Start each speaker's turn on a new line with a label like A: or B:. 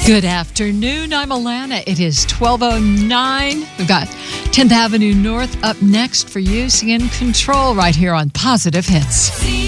A: Good afternoon. I'm Alana. It is 12:09. We've got 10th Avenue North up next for you. In Control right here on Positive Hits.